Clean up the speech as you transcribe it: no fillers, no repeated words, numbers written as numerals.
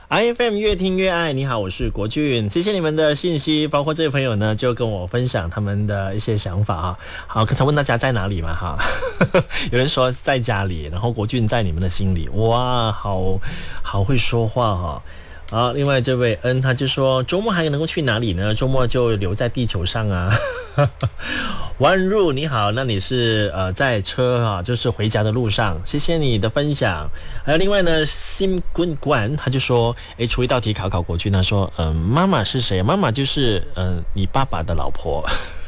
IFM 越听越爱，你好，我是国俊，谢谢你们的信息，包括这位朋友呢，就跟我分享他们的一些想法啊。好，刚才问大家在哪里嘛哈，有人说在家里，然后国俊在你们的心里，哇，好会说话哈。好，另外这位恩他就说周末还能够去哪里呢？周末就留在地球上啊。弯入你好，那你是在车啊，就是回家的路上，谢谢你的分享。还有另外呢，新棍冠他就说，出一道题考国君，他说，妈妈是谁？妈妈就是你爸爸的老婆。